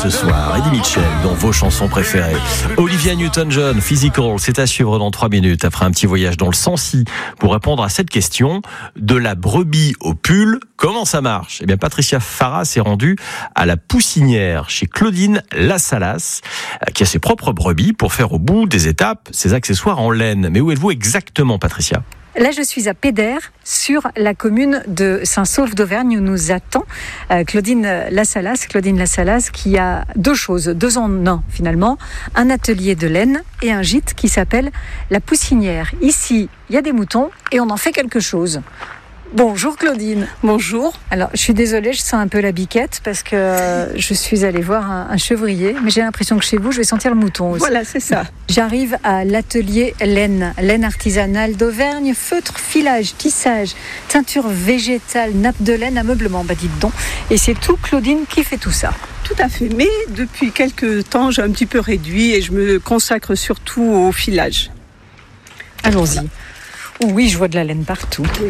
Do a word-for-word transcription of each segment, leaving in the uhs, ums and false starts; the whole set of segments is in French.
ce soir. Eddie Mitchell dans vos chansons préférées. Olivia Newton-John, Physical, c'est à suivre dans trois minutes après un petit voyage dans le Sancy pour répondre à cette question. De la brebis au pull, comment ça marche ? Eh bien, Patricia Farah s'est rendue à la Poussinière chez Claudine Lassalas, qui a ses propres brebis pour faire au bout des étapes ses accessoires en laine. Mais où êtes-vous exactement, Patricia ? Là, je suis à Pédère, sur la commune de Saint-Saulve d'Auvergne, où nous attend euh, Claudine Lassalas. Claudine Lassalas qui a deux choses, deux en un finalement, un atelier de laine et un gîte qui s'appelle la Poussinière. Ici, il y a des moutons et on en fait quelque chose. Bonjour Claudine. Bonjour. Alors, je suis désolée, je sens un peu la biquette parce que je suis allée voir un, un chevrier, mais j'ai l'impression que chez vous, je vais sentir le mouton aussi. Voilà, c'est ça. J'arrive à l'atelier laine, laine artisanale d'Auvergne, feutre, filage, tissage, teinture végétale, nappe de laine, ameublement, bah dites donc. Et c'est tout Claudine qui fait tout ça. Tout à fait, mais depuis quelques temps, j'ai un petit peu réduit et je me consacre surtout au filage. Allons-y. Oui, je vois de la laine partout. Oui.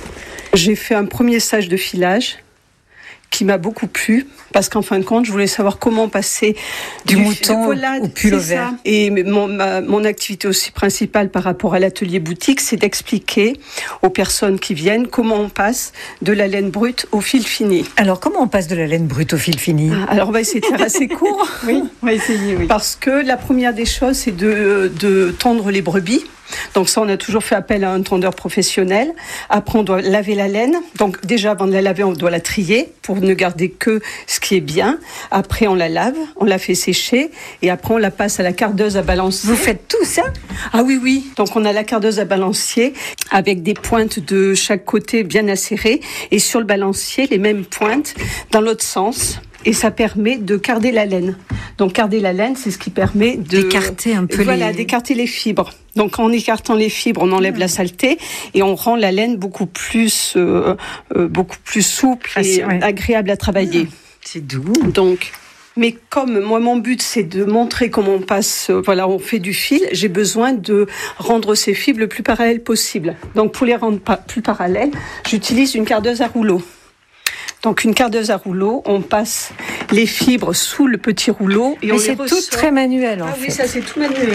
J'ai fait un premier stage de filage qui m'a beaucoup plu parce qu'en fin de compte, je voulais savoir comment passer du, du mouton voilà, au pull vert. Et mon, ma, mon activité aussi principale par rapport à l'atelier boutique, c'est d'expliquer aux personnes qui viennent comment on passe de la laine brute au fil fini. Alors, comment on passe de la laine brute au fil fini ? Alors, on va essayer de faire assez court. Oui, on va essayer, oui. Parce que la première des choses, c'est de, de tondre les brebis. Donc ça, on a toujours fait appel à un tondeur professionnel. Après, on doit laver la laine. Donc déjà, avant de la laver, on doit la trier pour ne garder que ce qui est bien. Après, on la lave, on la fait sécher et après, on la passe à la cardeuse à balancier. Vous faites tout ça ? Ah oui, oui. Donc on a la cardeuse à balancier avec des pointes de chaque côté bien acérées et sur le balancier, les mêmes pointes dans l'autre sens. Et ça permet de carder la laine. Donc, carder la laine, c'est ce qui permet de... d'écarter un peu voilà, les... d'écarter les fibres. Donc, en écartant les fibres, on enlève mmh. la saleté et on rend la laine beaucoup plus, euh, euh, beaucoup plus souple ah, et ouais. agréable à travailler. Mmh. C'est doux. Donc... Mais comme moi, mon but, c'est de montrer comment on passe, euh, voilà, on fait du fil, j'ai besoin de rendre ces fibres le plus parallèles possible. Donc, pour les rendre pa- plus parallèles, j'utilise une cardeuse à rouleau. Donc, une cardeuse à rouleau, on passe les fibres sous le petit rouleau et Mais on c'est les ressort. tout très manuel, en ah fait. Oui, ça, c'est tout manuel.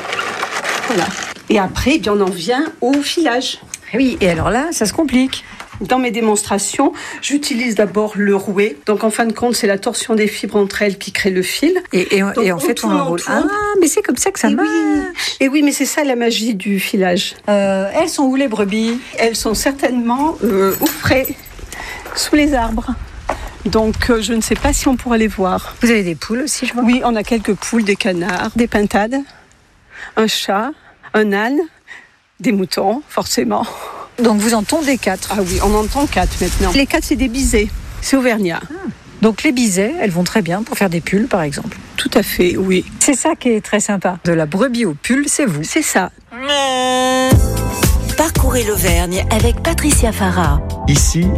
Voilà. Et après, eh bien, on en vient au filage. Oui, et alors là, ça se complique. Dans mes démonstrations, j'utilise d'abord le rouet. Donc, en fin de compte, c'est la torsion des fibres entre elles qui crée le fil. Et, et, Donc, et en fait, on enroule. Ah, mais c'est comme ça que ça et marche. Oui. Et oui, mais c'est ça la magie du filage. Euh, elles sont où, les brebis ? Elles sont certainement euh, au frais, sous les arbres. Donc, euh, je ne sais pas si on pourra les voir. Vous avez des poules aussi, je vois ? Oui, on a quelques poules, des canards, des pintades, un chat, un âne, des moutons, forcément. Donc, vous en tondez quatre ? Ah oui, on en tond quatre maintenant. Les quatre, c'est des bisets. C'est auvergnat. Ah. Donc, les bisets, elles vont très bien pour faire des pulls, par exemple ? Tout à fait, oui. C'est ça qui est très sympa. De la brebis au pull, c'est vous. C'est ça. Parcourez l'Auvergne avec Patricia Farah. Ici,